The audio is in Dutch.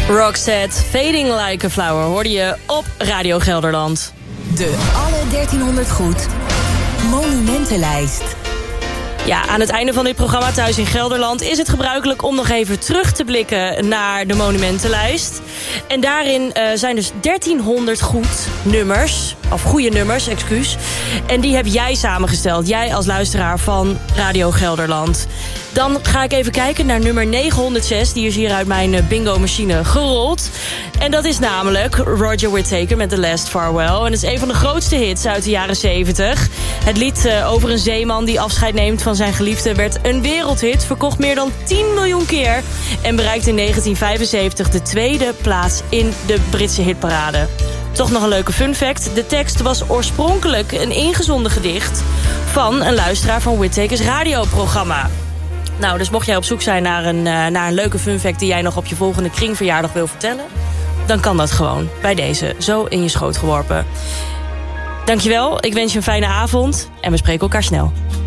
Roxette, Fading Like a Flower, hoorde je op Radio Gelderland. De alle 1300 goed monumentenlijst. Ja, aan het einde van dit programma Thuis in Gelderland is het gebruikelijk om nog even terug te blikken naar de monumentenlijst. En daarin zijn dus 1300 goede nummers, excuus. En die heb jij samengesteld, jij als luisteraar van Radio Gelderland. Dan ga ik even kijken naar nummer 906, die is hier uit mijn bingo-machine gerold. En dat is namelijk Roger Whittaker met The Last Farewell. En dat is een van de grootste hits uit de jaren 70. Het lied over een zeeman die afscheid neemt van zijn geliefde werd een wereldhit. Verkocht meer dan 10 miljoen keer. En bereikt in 1975 de tweede plaats in de Britse hitparade. Toch nog een leuke fun fact. De tekst was oorspronkelijk een ingezonden gedicht van een luisteraar van Whittakers radioprogramma. Nou, dus mocht jij op zoek zijn naar een leuke fun fact die jij nog op je volgende kringverjaardag wil vertellen, dan kan dat gewoon bij deze zo in je schoot geworpen. Dankjewel, ik wens je een fijne avond en we spreken elkaar snel.